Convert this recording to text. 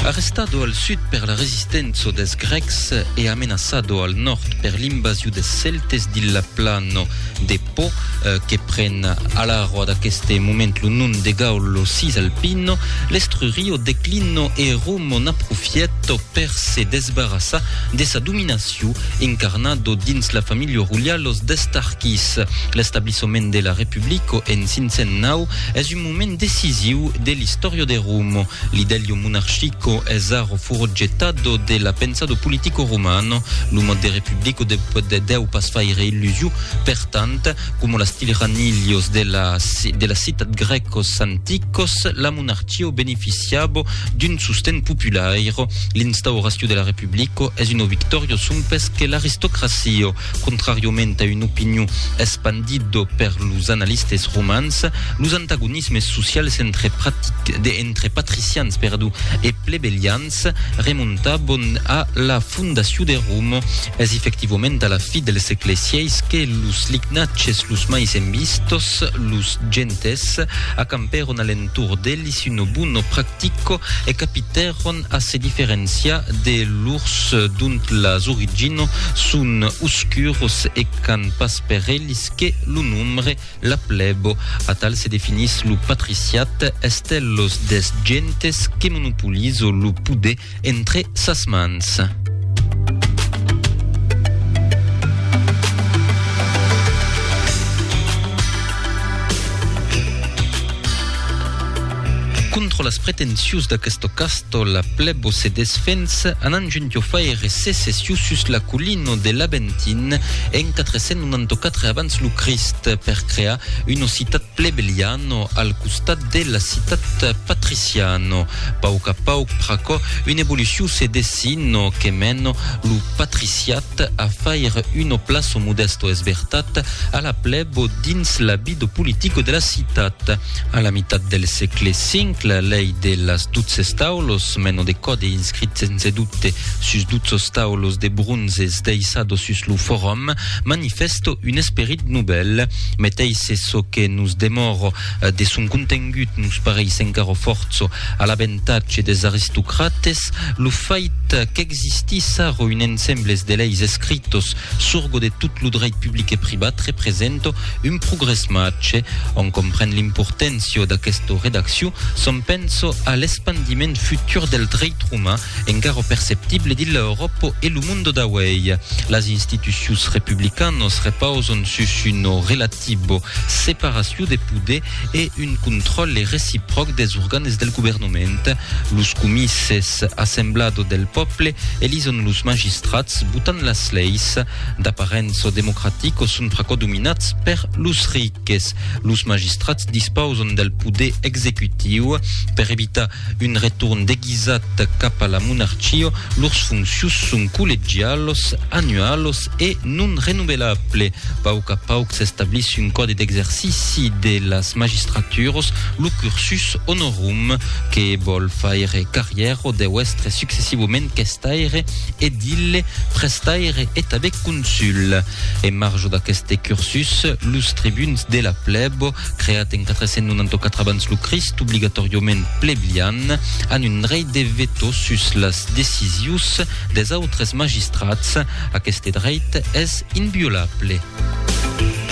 Arrestato al sud per la resistenza des Grecs e amenazato al nord per l'invasione des Celtes dilla plano de Po che pren all'aro da questo momento non de Gaulo Cisalpino, l'Estrurio declino e Roma n'approfietto per se desbarassa de sa dominazione incarnato dins la famiglia Rulialos d'Estarchis. L'establissement de la Repubblica en 509 è un moment decisivo dell'istoria de Roma. L'idelio monarchico è fu gettato della pensato politico romano. L'uomo de Repubblica deu pas faire illusione, pertanto, come la stile raniglios della città grecos anticos, la monarchia beneficiava d'un sostegno popolare. L'instaurazione della Repubblica è una vittoria sumpes che l'aristocrazia, contrariamente a un'opinione espandida per los analistes romans, los antagonismes socials entre patricians e plebeians remontaban a la fundazione de Roma. Es effectivamente a la fi del segle VI que los lignaces, los mais envistos, los gentes acamperon alentour d'ellis un buno practico e capiteron a se diferencia de l'urs dunt las origino sun oscuros e can pas per ellis que lo nombre la plebo. A tal se definis lo patriciat estellos des gentes que monopolizo lo pude entre sas mans. Contro las pretensius da questo casto, la plebo se desfensa anant giuntio faire secessió sus la collina de l'Aventin en 494 abans lo Christ per crear una ciutat plebeliano al costat de la ciutat patriciano. Pauc a pauc praco un'evolució se dessino che meno lo patriciat a faire una plazo modesto esbertat a la plebo dins la vida politico de la ciutat. A la mitad del segle V, la lei de las 12 taulos, meno de code inscrit sense dubte sus 12 taulos de bronzes deisados sus lo forum, manifesto un esperit nouvelle. Meteis so que nous demoro de son contengut nous pareis encaro forzo a l'avantatge des aristocrates, lo fait qu'existissaro un ensemble de leis escritos surgo de tout lo dret public e privat represento un progress match. On comprend l'importància d'aquesta redacció, son penso all'espandiment futur del dret romà encara perceptible di l'Europa e lo mondo d'awei. Las institucions republicanos repausan sus una relativo separació de poder e un contrôle reciproc des organes del governament. Los comices assemblado del poble elisen los magistrats votant las leis d'aparença democratico són predominats per los riques. Los magistrats disposen del poder executiu. Per evitar un retorn deguisat cap a la monarchia, lors funcions són collegialos, annualos e non renouvelables. Pauc a pauc s'estableix un code d'exercici de las magistratures, lo cursus honorum, que vol faire carriera deu estre successivament questaire, edile, prestaire et avec consul. En marge d'aquest cursus, los tribuns de la plebo, creat en 494 abans lo Christ, obligatoriament plebeian, han un dret de veto sus las decisions des autres magistrats. Aquest dret és inviolable.